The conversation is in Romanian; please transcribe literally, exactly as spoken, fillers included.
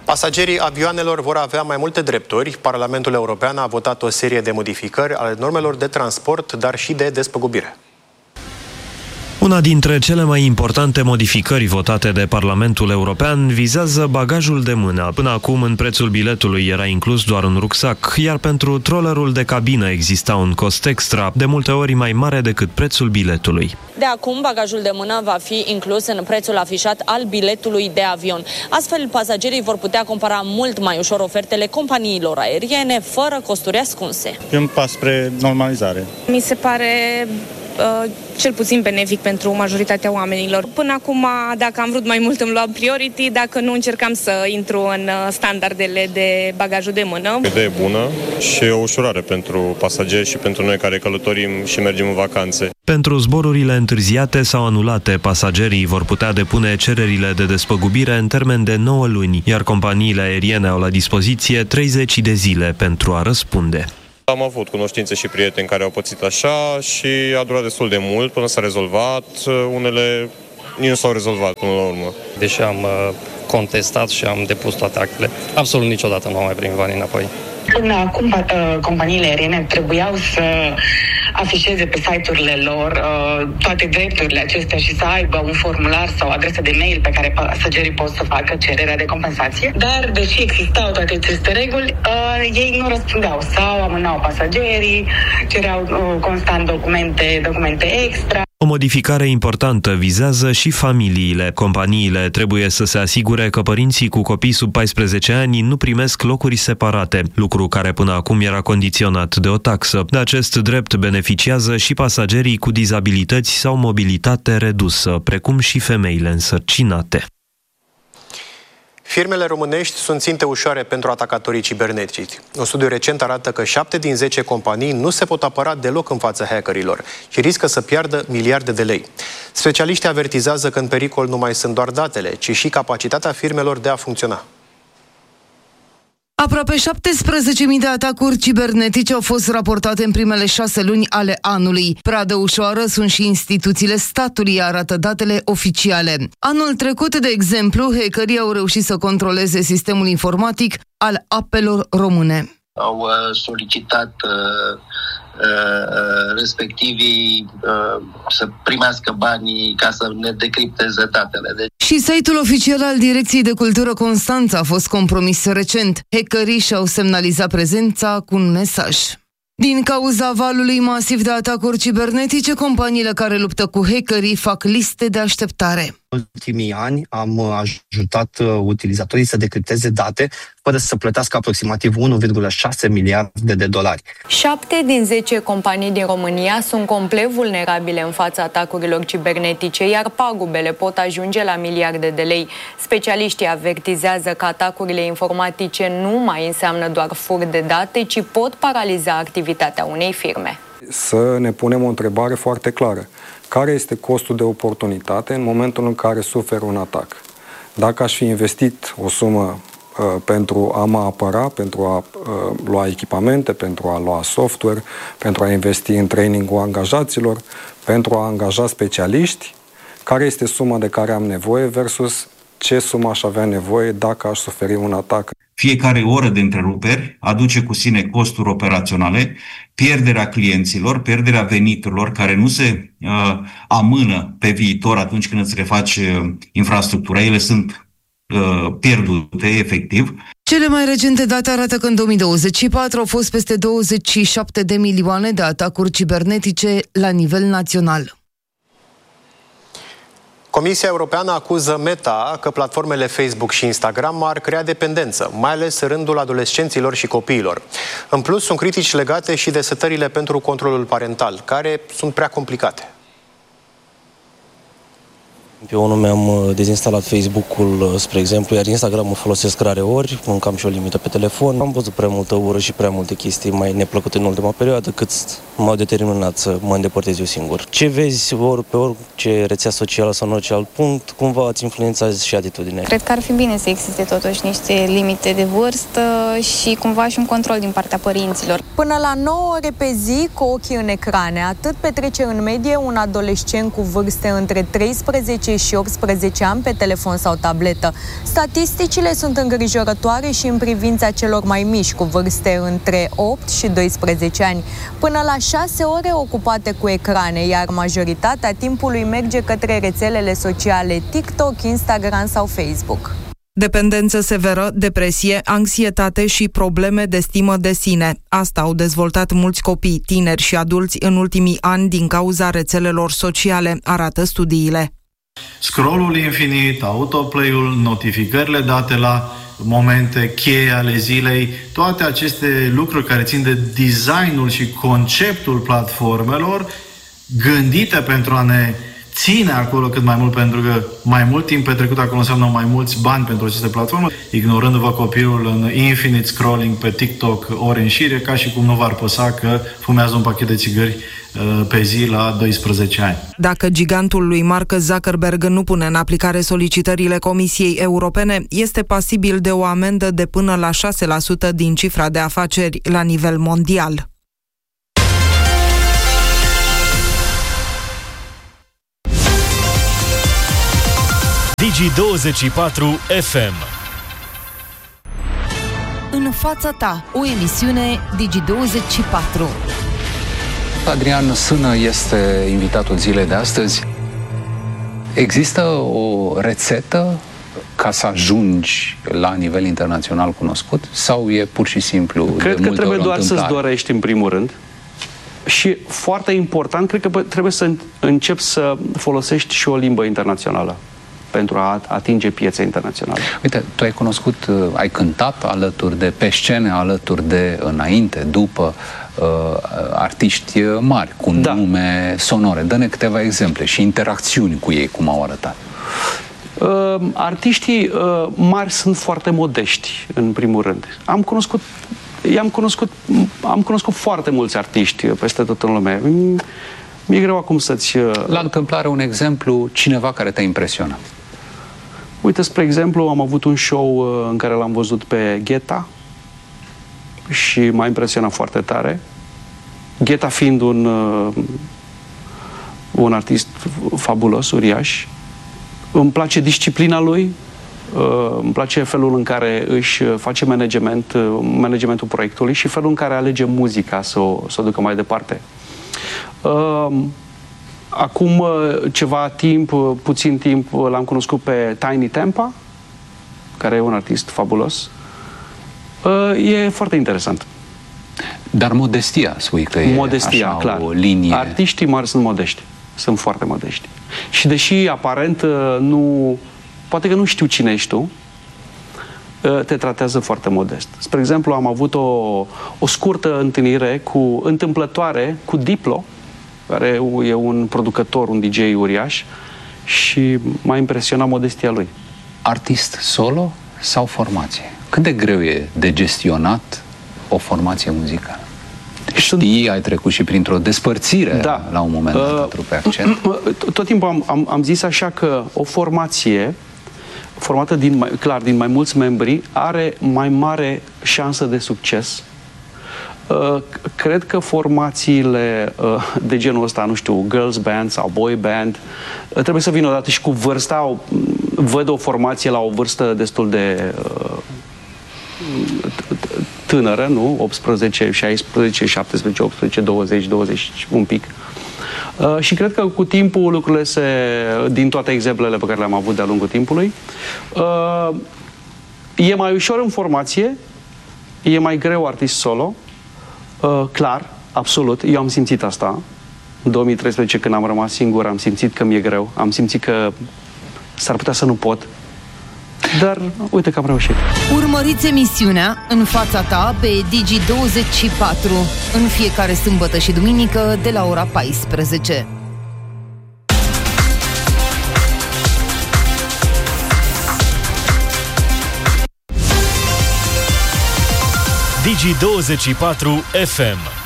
Pasagerii avioanelor vor avea mai multe drepturi. Parlamentul European a votat o serie de modificări ale normelor de transport, dar și de despăgubire. Una dintre cele mai importante modificări votate de Parlamentul European vizează bagajul de mână. Până acum, în prețul biletului era inclus doar un rucsac, iar pentru trollerul de cabină exista un cost extra, de multe ori mai mare decât prețul biletului. De acum, bagajul de mână va fi inclus în prețul afișat al biletului de avion. Astfel, pasagerii vor putea compara mult mai ușor ofertele companiilor aeriene, fără costuri ascunse. E un pas spre normalizare. Mi se pare Uh, cel puțin benefic pentru majoritatea oamenilor. Până acum, dacă am vrut mai mult, îmi luam priority, dacă nu, încercam să intru în standardele de bagajul de mână. O idee bună și o ușurare pentru pasageri și pentru noi care călătorim și mergem în vacanțe. Pentru zborurile întârziate sau anulate, pasagerii vor putea depune cererile de despăgubire în termen de nouă luni, iar companiile aeriene au la dispoziție treizeci de zile pentru a răspunde. Am avut cunoștințe și prieteni care au pățit așa și a durat destul de mult până s-a rezolvat. Unele nu s-au rezolvat până la urmă. Deși am uh, contestat și am depus toate actele, absolut niciodată nu am mai primit banii înapoi. Până acum, uh, companiile aeriene trebuiau să afișeze pe site-urile lor uh, toate drepturile acestea și să aibă un formular sau adresă de mail pe care pasagerii pot să facă cererea de compensație. Dar, deși existau toate aceste reguli, uh, ei nu răspundeau sau amânau pasagerii, cereau uh, constant documente, documente extra. O modificare importantă vizează și familiile. Companiile trebuie să se asigure că părinții cu copii sub paisprezece ani nu primesc locuri separate, lucru care până acum era condiționat de o taxă. De acest drept beneficiază și pasagerii cu dizabilități sau mobilitate redusă, precum și femeile însărcinate. Firmele românești sunt ținte ușoare pentru atacatorii cibernetici. Un studiu recent arată că șapte din zece companii nu se pot apăra deloc în fața hackerilor și riscă să piardă miliarde de lei. Specialiștii avertizează că în pericol nu mai sunt doar datele, ci și capacitatea firmelor de a funcționa. Aproape șaptesprezece mii de atacuri cibernetice au fost raportate în primele șase luni ale anului. Pradă ușoară sunt și instituțiile statului, arată datele oficiale. Anul trecut, de exemplu, hackerii au reușit să controleze sistemul informatic al apelor române. Au uh, solicitat uh, uh, respectivii uh, să primească banii ca să ne decripteze datele. Deci... Și site-ul oficial al Direcției de Cultură Constanța a fost compromis recent. Hackerii și-au semnalizat prezența cu un mesaj. Din cauza valului masiv de atacuri cibernetice, companiile care luptă cu hackerii fac liste de așteptare. În ultimii ani am ajutat utilizatorii să decripteze date fără să plătească aproximativ unu virgulă șase miliarde de dolari. Șapte din zece companii din România sunt complet vulnerabile în fața atacurilor cibernetice, iar pagubele pot ajunge la miliarde de lei. Specialiștii avertizează că atacurile informatice nu mai înseamnă doar fur de date, ci pot paraliza activitatea unei firme. Să ne punem o întrebare foarte clară. Care este costul de oportunitate în momentul în care sufer un atac? Dacă aș fi investit o sumă uh, pentru a mă apăra, pentru a uh, lua echipamente, pentru a lua software, pentru a investi în training-ul angajaților, pentru a angaja specialiști, care este suma de care am nevoie versus ce sumă aș avea nevoie dacă aș suferi un atac? Fiecare oră de întreruperi aduce cu sine costuri operaționale, pierderea clienților, pierderea veniturilor care nu se uh, amână pe viitor atunci când îți refaci uh, infrastructura. Ele sunt uh, pierdute, efectiv. Cele mai recente date arată că în două mii douăzeci și patru au fost peste douăzeci și șapte de milioane de atacuri cibernetice la nivel național. Comisia Europeană acuză Meta că platformele Facebook și Instagram ar crea dependență, mai ales în rândul adolescenților și copiilor. În plus, sunt critici legate și de setările pentru controlul parental, care sunt prea complicate. Eu unul mi-am dezinstalat Facebook-ul, spre exemplu, iar Instagram-ul folosesc rare ori, mâncam și o limită pe telefon. Am văzut prea multă ură și prea multe chestii mai neplăcute în ultima perioadă, cât m-au determinat să mă îndepărtez eu singur. Ce vezi ori pe orice rețea socială sau în orice alt punct, cumva îți influențează și atitudinea. Cred că ar fi bine să existe totuși niște limite de vârstă și cumva și un control din partea părinților. Până la nouă ore pe zi cu ochii în ecrane, atât petrece în medie un adolescent cu vârste între treisprezece cincisprezece și optsprezece ani pe telefon sau tabletă. Statisticile sunt îngrijorătoare și în privința celor mai mici, cu vârste între opt și doisprezece ani, până la șase ore ocupate cu ecrane, iar majoritatea timpului merge către rețelele sociale TikTok, Instagram sau Facebook. Dependență severă, depresie, anxietate și probleme de stimă de sine. Asta au dezvoltat mulți copii, tineri și adulți în ultimii ani din cauza rețelelor sociale, arată studiile. Scrollul infinit, autoplay-ul, notificările date la momente cheie ale zilei, toate aceste lucruri care țin de designul și conceptul platformelor gândite pentru a ne ține acolo cât mai mult, pentru că mai mult timp petrecut acolo înseamnă mai mulți bani pentru aceste platforme, ignorându-vă copilul în infinite scrolling pe TikTok ore în șire, ca și cum nu v-ar păsa că fumează un pachet de țigări pe zi la doisprezece ani. Dacă gigantul lui Mark Zuckerberg nu pune în aplicare solicitările Comisiei Europene, este pasibil de o amendă de până la șase la sută din cifra de afaceri la nivel mondial. Digi douăzeci și patru F M. În fața ta, o emisiune Digi douăzeci și patru. Adrian Sână este invitatul zilei de astăzi. Există o rețetă ca să ajungi la nivel internațional cunoscut sau e pur și simplu Cred că trebuie doar să-ți dorești în primul rând. Și foarte important, cred că trebuie să începi să folosești și o limbă internațională pentru a atinge piețe internaționale. Uite, tu ai cunoscut, ai cântat alături de, pe scene, alături de, înainte, după, uh, artiști mari, cu da. nume sonore. Dă-ne câteva exemple și interacțiuni cu ei, cum au arătat. Uh, artiștii uh, mari sunt foarte modești, în primul rând. Am cunoscut, i-am cunoscut, am cunoscut foarte mulți artiști peste tot în lume. Mi-e greu acum să-ți... Uh... La întâmplare, un exemplu, cineva care te-a impresionat. Uite, spre exemplu, am avut un show uh, în care l-am văzut pe Gheta și m-a impresionat foarte tare. Gheta fiind un, uh, un artist fabulos, uriaș. Îmi place disciplina lui, uh, îmi place felul în care își face management, uh, managementul proiectului și felul în care alege muzica să o, să o ducă mai departe. Uh, Acum ceva timp, puțin timp, l-am cunoscut pe Tiny Tempa, care e un artist fabulos. E foarte interesant. Dar modestia, spui că e modestia, așa, clar. O linie... Artiștii mari sunt modești. Sunt foarte modești. Și deși aparent nu... Poate că nu știu cine ești tu, te tratează foarte modest. Spre exemplu, am avut o, o scurtă întâlnire cu, întâmplătoare cu Diplo, care e un producător, un D J uriaș, și m-a impresionat modestia lui. Artist solo sau formație? Cât de greu e de gestionat o formație muzicală? Știi, ai trecut și printr-o despărțire da. la un moment dat, uh, trupe Accent. Tot timpul am, am, am zis așa că o formație formată din mai, clar din mai mulți membri are mai mare șansă de succes. Uh, cred că formațiile uh, de genul ăsta, nu știu, girls band sau boy band, uh, trebuie să vină odată și cu vârsta. O, văd o formație la o vârstă destul de uh, tânără, nu? optsprezece, șaisprezece, șaptesprezece, optsprezece, douăzeci, douăzeci, un pic. Uh, și cred că cu timpul lucrurile se, din toate exemplele pe care le-am avut de-a lungul timpului, uh, e mai ușor în formație, e mai greu artist solo. Uh, clar, absolut, eu am simțit asta. În două mii treisprezece, când am rămas singur, am simțit că mi-e greu, am simțit că s-ar putea să nu pot, dar uite că am reușit. Urmăriți emisiunea În fața ta pe Digi douăzeci și patru în fiecare sâmbătă și duminică de la ora paisprezece. Digi douăzeci și patru F M.